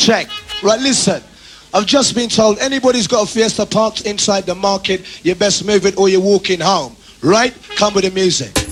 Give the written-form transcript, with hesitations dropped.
check. Right, listen. I've just been told anybody's got a Fiesta parked inside the market, you best move it or you're walking home. Right? Come with the music.